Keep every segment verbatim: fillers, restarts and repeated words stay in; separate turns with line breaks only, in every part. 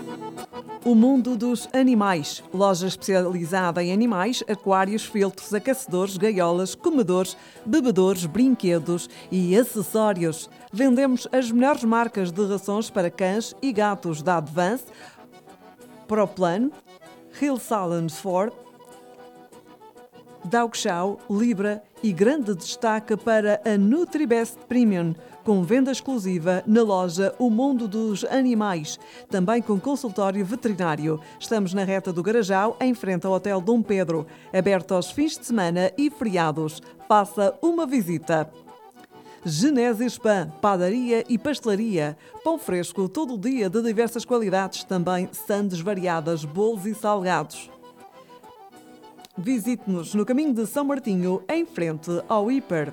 O mundo dos animais. Loja especializada em animais, aquários, filtros, aquecedores, gaiolas, comedores, bebedores, brinquedos e acessórios. Vendemos as melhores marcas de rações para cães e gatos da Advance, ProPlan, Hill Salon Ford, Dog Chow, Libra e grande destaque para a NutriBest Premium, com venda exclusiva na loja O Mundo dos Animais, também com consultório veterinário. Estamos na reta do Garajal, em frente ao Hotel Dom Pedro, aberto aos fins de semana e feriados. Faça uma visita. Genésio Pão, padaria e pastelaria. Pão fresco todo o dia de diversas qualidades, também sandes variadas, bolos e salgados. Visite-nos no caminho de São Martinho, em frente ao Hiper.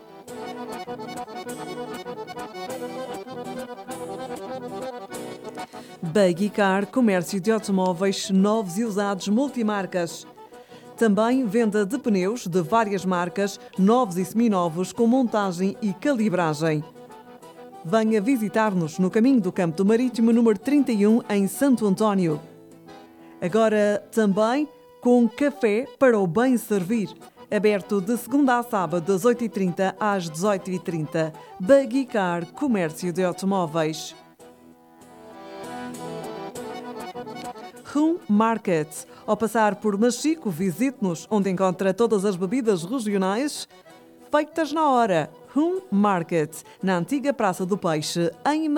Buggy Car, comércio de automóveis novos e usados multimarcas. Também venda de pneus de várias marcas, novos e seminovos, com montagem e calibragem. Venha visitar-nos no caminho do Campo do Marítimo, número trinta e um, em Santo António. Agora também com café para o bem servir. Aberto de segunda a sábado, das oito e trinta às dezoito e trinta. Buggy Car, comércio de automóveis. Rum Market. Ao passar por Machico, visite-nos, onde encontra todas as bebidas regionais feitas na hora. Rum Market, na antiga Praça do Peixe, em